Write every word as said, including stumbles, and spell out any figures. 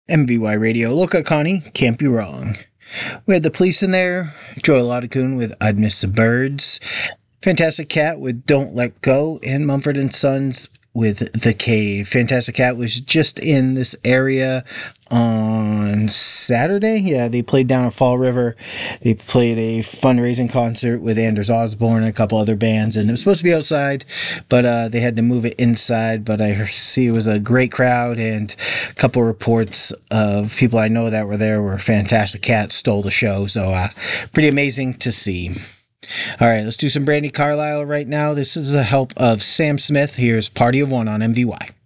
M V Y Radio, Loca Connie, can't be wrong. We had the Police in there, Joel Ottakun with I'd Miss the Birds, Fantastic Cat with Don't Let Go, and Mumford and Sons with The Cave. Fantastic Cat was just in this area on Saturday. Yeah, they played down at Fall River. They played a fundraising concert with Anders Osborne and a couple other bands, and it was supposed to be outside, but uh, they had to move it inside. But I see it was a great crowd, and a couple reports of people I know that were there were Fantastic Cat stole the show, so uh, pretty amazing to see. All right, let's do some Brandi Carlile right now. This is the help of Sam Smith. Here's Party of One on M V Y.